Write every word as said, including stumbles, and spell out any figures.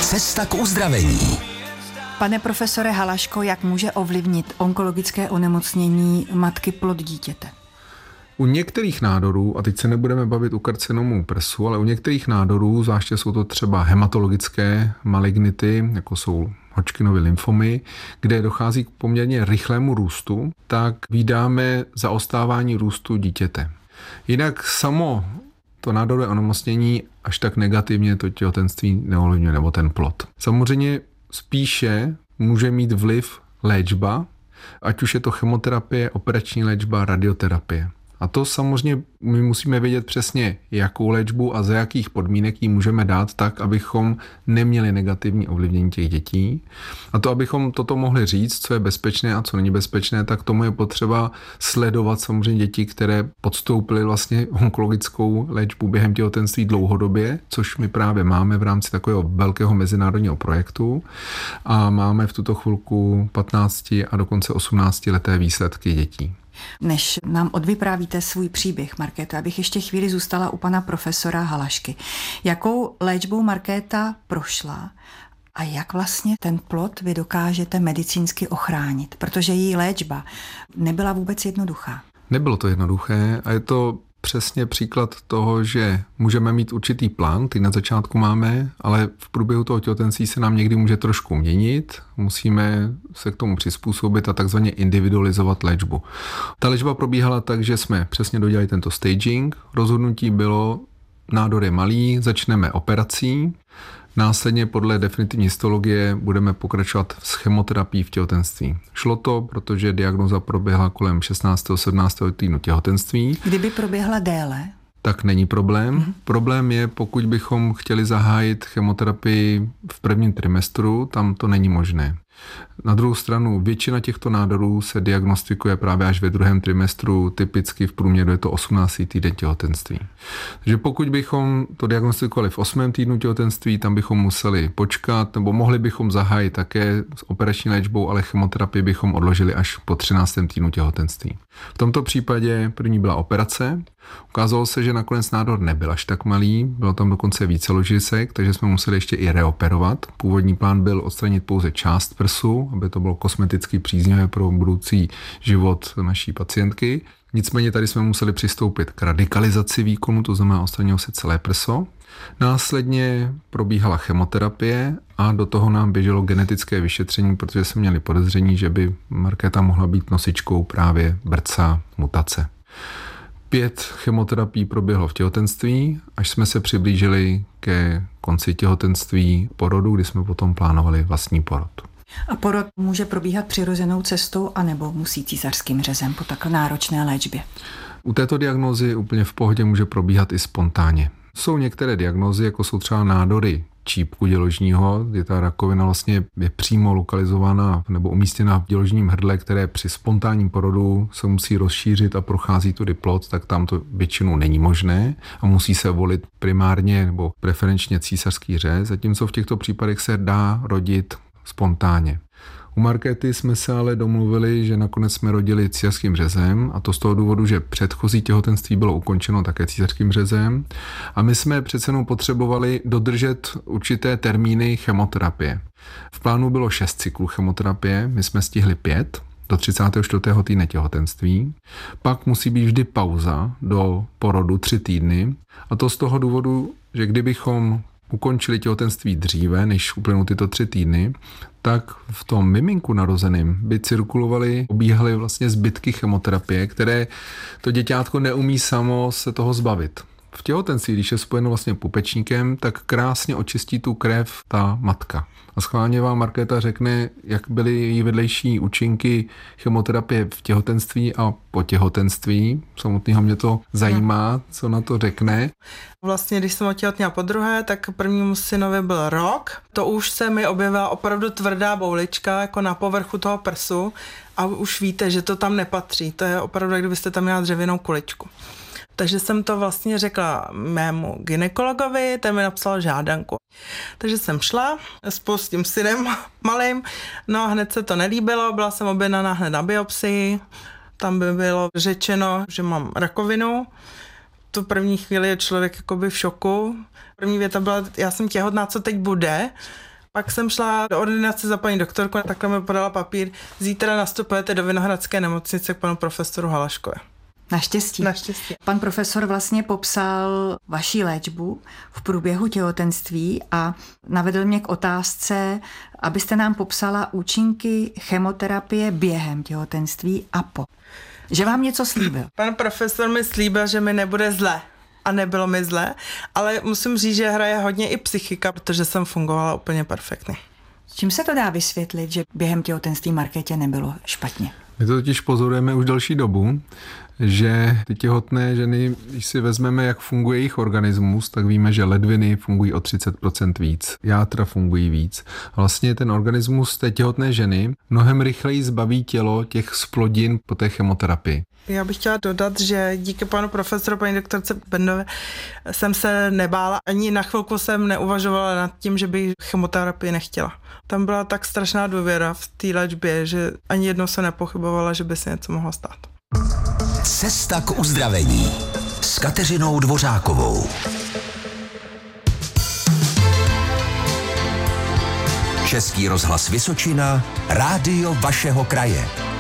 Cesta k uzdravení. Pane profesore Halaško, jak může ovlivnit onkologické onemocnění matky plod dítěte? U některých nádorů, a teď se nebudeme bavit u karcinomu prsu, ale u některých nádorů, zvláště jsou to třeba hematologické malignity, jako jsou Hodgkinovy lymfomy, kde dochází k poměrně rychlému růstu, tak vídáme zaostávání růstu dítěte. Jinak samo to nádorové onemocnění až tak negativně to těhotenství neovlivňuje, nebo ten plod. Samozřejmě spíše může mít vliv léčba, ať už je to chemoterapie, operační léčba, radioterapie. A to samozřejmě my musíme vědět přesně, jakou léčbu a za jakých podmínek ji můžeme dát tak, abychom neměli negativní ovlivnění těch dětí. A to, abychom toto mohli říct, co je bezpečné a co není bezpečné, tak tomu je potřeba sledovat samozřejmě děti, které podstoupily vlastně onkologickou léčbu během těhotenství dlouhodobě, což my právě máme v rámci takového velkého mezinárodního projektu. A máme v tuto chvilku patnácti a dokonce osmnácti leté výsledky dětí. Než nám odvyprávíte svůj příběh, Markéto, abych ještě chvíli zůstala u pana profesora Halašky. Jakou léčbou Markéta prošla a jak vlastně ten plod vy dokážete medicínsky ochránit? Protože její léčba nebyla vůbec jednoduchá. Nebylo to jednoduché a je to přesně příklad toho, že můžeme mít určitý plán, který na začátku máme, ale v průběhu toho těhotenství se nám někdy může trošku měnit, musíme se k tomu přizpůsobit a takzvaně individualizovat léčbu. Ta léčba probíhala tak, že jsme přesně dodělali tento staging, rozhodnutí bylo, nádor je malý, začneme operací, následně podle definitivní histologie budeme pokračovat s chemoterapií v těhotenství. Šlo to, protože diagnóza proběhla kolem šestnáctého sedmnáctého týdnu těhotenství. Kdyby proběhla déle? Tak není problém. Mm-hmm. Problém je, pokud bychom chtěli zahájit chemoterapii v prvním trimestru, tam to není možné. Na druhou stranu většina těchto nádorů se diagnostikuje právě až ve druhém trimestru, typicky v průměru je to osmnáctý týden těhotenství. Takže pokud bychom to diagnostikovali v osmém týdnu těhotenství, tam bychom museli počkat, nebo mohli bychom zahájit také s operační léčbou, ale chemoterapii bychom odložili až po třináctém týdnu těhotenství. V tomto případě první byla operace. Ukázalo se, že nakonec nádor nebyl až tak malý, bylo tam dokonce více ložisek, takže jsme museli ještě i reoperovat. Původní plán byl odstranit pouze část prsu, aby to bylo kosmeticky příznivé pro budoucí život naší pacientky. Nicméně tady jsme museli přistoupit k radikalizaci výkonu, to znamená odstranilo se celé prso. Následně probíhala chemoterapie a do toho nám běželo genetické vyšetření, protože jsme měli podezření, že by Markéta mohla být nosičkou právě BRCA mutace. Pět chemoterapií proběhlo v těhotenství, až jsme se přiblížili ke konci těhotenství porodu, kdy jsme potom plánovali vlastní porod. A porod může probíhat přirozenou cestou, anebo musí císařským řezem po tak náročné léčbě? U této diagnózy úplně v pohodě může probíhat i spontánně. Jsou některé diagnózy, jako jsou třeba nádory čípku děložního, kdy ta rakovina vlastně je přímo lokalizovaná nebo umístěna v děložním hrdle, které při spontánním porodu se musí rozšířit a prochází tudy plod, tak tam to většinou není možné a musí se volit primárně nebo preferenčně císařský řez, zatímco v těchto případech se dá rodit spontánně. U Markéty jsme se ale domluvili, že nakonec jsme rodili císařským řezem a to z toho důvodu, že předchozí těhotenství bylo ukončeno také císařským řezem a my jsme přece jenom potřebovali dodržet určité termíny chemoterapie. V plánu bylo šest cyklů chemoterapie, my jsme stihli pět do třicátého čtvrtého týdne těhotenství, pak musí být vždy pauza do porodu tři týdny a to z toho důvodu, že kdybychom ukončili těhotenství dříve, než uplynou tyto tři týdny, tak v tom miminku narozeným by cirkulovaly, obíhaly vlastně zbytky chemoterapie, které to děťátko neumí samo se toho zbavit. V těhotenství, když je spojeno vlastně pupečníkem, tak krásně očistí tu krev ta matka. A schválně vám Markéta řekne, jak byly její vedlejší účinky chemoterapie v těhotenství a po těhotenství. Samotného mě to zajímá, co na to řekne. Vlastně, když jsem otěhotněla po druhé, tak prvnímu synovi byl rok. To už se mi objevila opravdu tvrdá boulička jako na povrchu toho prsu a už víte, že to tam nepatří. To je opravdu, kdybyste tam měla dřevěnou kuličku. Takže jsem to vlastně řekla mému gynekologovi, ten mi napsal žádanku. Takže jsem šla spolu s tím synem malým, no a hned se to nelíbilo, byla jsem objednaná hned na biopsii, tam by bylo řečeno, že mám rakovinu. Tu první chvíli je člověk jakoby v šoku. První věta byla, já jsem těhotná, co teď bude? Pak jsem šla do ordinace za paní doktorku, takhle mi podala papír. Zítra nastupujete do Vinohradské nemocnice k panu profesoru Halaškovi. Naštěstí. Naštěstí. Pan profesor vlastně popsal vaši léčbu v průběhu těhotenství a navedl mě k otázce, abyste nám popsala účinky chemoterapie během těhotenství a po. Že vám něco slíbil. Pan profesor mi slíbil, že mi nebude zle. A nebylo mi zle, ale musím říct, že hraje hodně i psychika, protože jsem fungovala úplně perfektně. Čím se to dá vysvětlit, že během těhotenství Markétě nebylo špatně? My to totiž pozorujeme už další dobu, že ty těhotné ženy, když si vezmeme, jak funguje jejich organismus, tak víme, že ledviny fungují o třicet procent víc, játra fungují víc. Vlastně ten organismus té těhotné ženy mnohem rychleji zbaví tělo těch splodin po té chemoterapii. Já bych chtěla dodat, že díky panu profesoru, paní doktorce Bendové jsem se nebála, ani na chvilku jsem neuvažovala nad tím, že bych chemoterapii nechtěla. Tam byla tak strašná důvěra v té léčbě, že ani jednou se nepochybovala, že by se něco mohlo stát. Cesta k uzdravení s Kateřinou Dvořákovou. Český rozhlas Vysočina, rádio vašeho kraje.